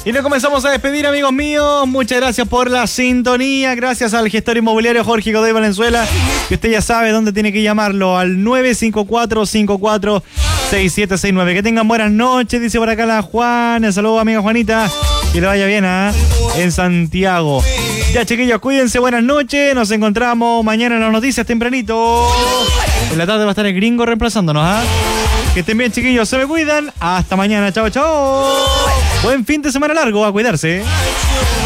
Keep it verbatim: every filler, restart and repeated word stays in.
Y nos comenzamos a despedir, amigos míos. Muchas gracias por la sintonía. Gracias al gestor inmobiliario Jorge Godoy Valenzuela, que usted ya sabe dónde tiene que llamarlo, al nueve cinco cuatro, cinco cuatro seis siete seis nueve. Que tengan buenas noches, dice por acá la Juana. Saludos, amiga Juanita. Que le vaya bien, ¿eh? En Santiago. Ya, chiquillos, cuídense, buenas noches. Nos encontramos mañana en las noticias tempranito. En la tarde va a estar el gringo reemplazándonos, ¿ah? ¿eh? Que estén bien, chiquillos, se me cuidan. Hasta mañana, chao, chao. Buen fin de semana largo, a cuidarse.